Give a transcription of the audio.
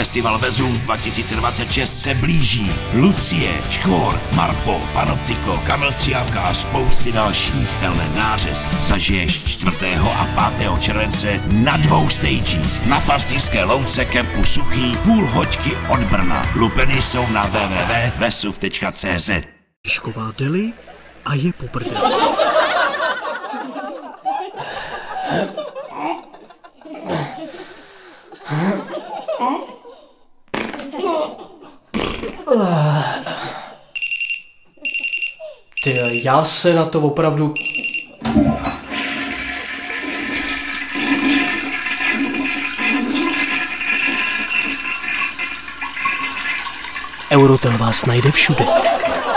Festival Vezuv 2026 se blíží. Lucie, Škvor, Marpo, Panoptiko, Kamil Stříhavka a spousty dalších. Tenhle nářez zažiješ 4. a 5. července na 2 stagích. Na Pastýřské louce kempu Suchý, půl hoďky od Brna. Lupeny jsou na www.vesuv.cz. Žižková deli a je po prdeli. Ty, já se na to opravdu... Eurotel vás najde všude.